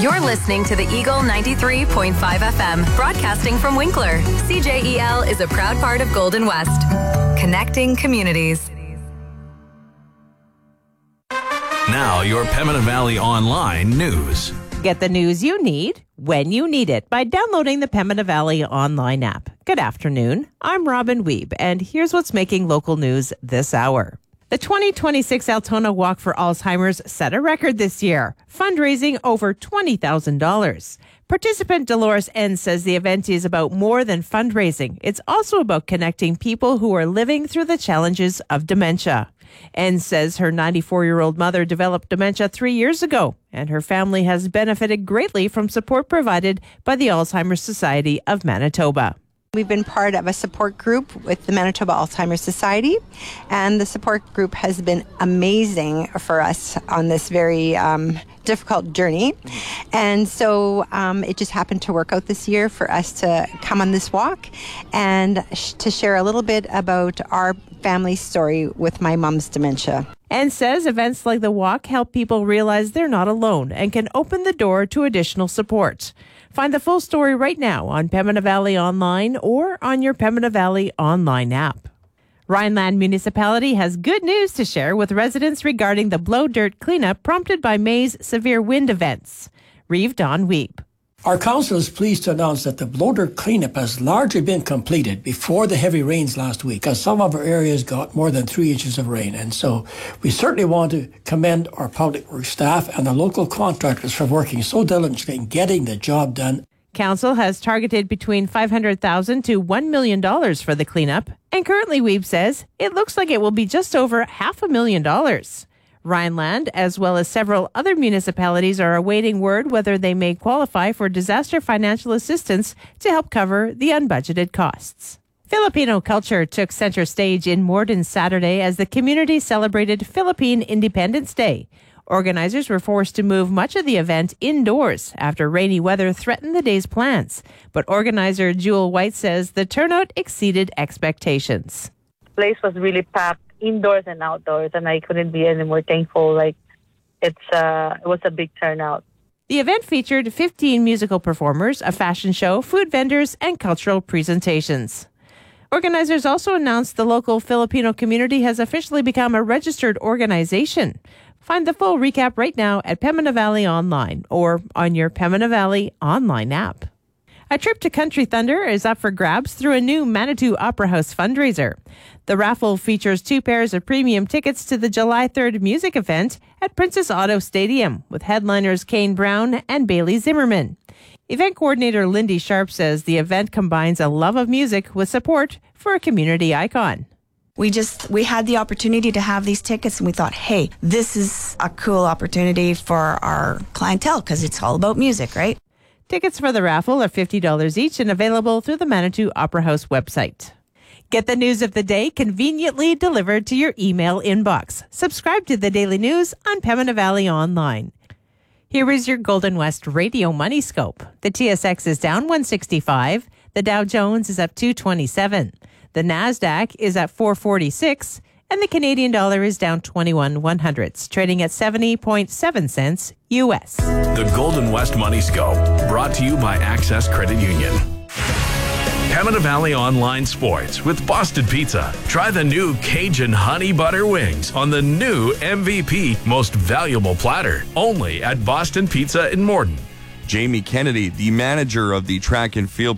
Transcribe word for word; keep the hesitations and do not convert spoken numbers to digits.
You're listening to the Eagle ninety-three point five F M, broadcasting from Winkler. C J E L is a proud part of Golden West, connecting communities. Now, your Pembina Valley Online news. Get the news you need when you need it by downloading the Pembina Valley Online app. Good afternoon. I'm Robin Weeb, and here's what's making local news this hour. The twenty twenty-six Altona Walk for Alzheimer's set a record this year, fundraising over twenty thousand dollars. Participant Dolores N. says the event is about more than fundraising. It's also about connecting people who are living through the challenges of dementia. N says her ninety-four-year-old mother developed dementia three years ago, and her family has benefited greatly from support provided by the Alzheimer's Society of Manitoba. We've been part of a support group with the Manitoba Alzheimer's Society, and the support group has been amazing for us on this very um, difficult journey. And so um, it just happened to work out this year for us to come on this walk and sh- to share a little bit about our family story with my mom's dementia. And says events like the walk help people realize they're not alone and can open the door to additional support. Find the full story right now on Pembina Valley Online or on your Pembina Valley Online app. Rhineland Municipality has good news to share with residents regarding the blow dirt cleanup prompted by May's severe wind events. Reeve Don Weep. Our council is pleased to announce that the blow dirt cleanup has largely been completed before the heavy rains last week, because some of our areas got more than three inches of rain. And so we certainly want to commend our public works staff and the local contractors for working so diligently in getting the job done. Council has targeted between five hundred thousand dollars to one million dollars for the cleanup, and currently Weeb says it looks like it will be just over half a million dollars. Rhineland, as well as several other municipalities, are awaiting word whether they may qualify for disaster financial assistance to help cover the unbudgeted costs. Filipino culture took center stage in Morden Saturday as the community celebrated Philippine Independence Day. Organizers were forced to move much of the event indoors after rainy weather threatened the day's plans. But organizer Jewel White says the turnout exceeded expectations. The place was really packed, indoors and outdoors, and I couldn't be any more thankful. Like it's uh, it was a big turnout. The event featured fifteen musical performers, a fashion show, food vendors, and cultural presentations. Organizers also announced the local Filipino community has officially become a registered organization. Find the full recap right now at Pembina Valley Online or on your Pembina Valley Online app. A trip to Country Thunder is up for grabs through a new Manitou Opera House fundraiser. The raffle features two pairs of premium tickets to the July third music event at Princess Auto Stadium with headliners Kane Brown and Bailey Zimmerman. Event coordinator Lindy Sharp says the event combines a love of music with support for a community icon. We just, we had the opportunity to have these tickets and we thought, hey, this is a cool opportunity for our clientele because it's all about music, right? Tickets for the raffle are fifty dollars each and available through the Manitou Opera House website. Get the news of the day conveniently delivered to your email inbox. Subscribe to the Daily News on Pembina Valley Online. Here is your Golden West Radio Money Scope. The T S X is down one sixty-five. The Dow Jones is up two twenty-seven. The NASDAQ is at four forty-six. And the Canadian dollar is down twenty-one one hundredths, trading at seventy point seven cents U S. The Golden West Money Scope, brought to you by Access Credit Union. Pembina Valley Online Sports with Boston Pizza. Try the new Cajun Honey Butter Wings on the new M V P Most Valuable Platter, only at Boston Pizza in Morden. Jamie Kennedy, the manager of the track and field